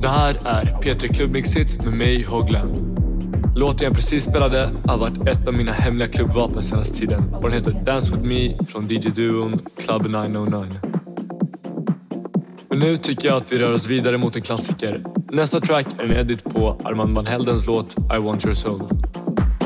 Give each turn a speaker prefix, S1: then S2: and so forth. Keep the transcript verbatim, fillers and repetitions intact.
S1: Det här är P tre Klubbmixits med mig, Hoglan. Låten jag precis spelade har varit ett av mina hemliga klubbvapen senaste tiden. Och den heter Dance With Me från D J-duon Club nio noll nio. Men nu tycker jag att vi rör oss vidare mot en klassiker. Nästa track är en edit på Armand Van Heldens låt I Want Your Soul.